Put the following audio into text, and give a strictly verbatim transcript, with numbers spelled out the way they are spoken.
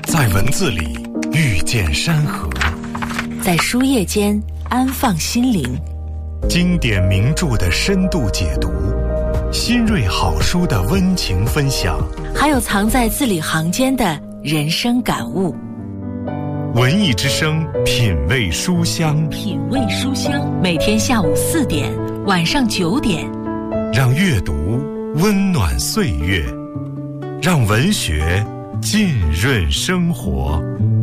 在文字里遇见山河， 在书页间安放心灵。 经典名著的深度解读，新锐好书的温情分享， 还有藏在字里行间的人生感悟。 文艺之声，品味书香， 品味书香，每天下午四点，晚上九点， 让阅读温暖岁月，让文学浸润生活。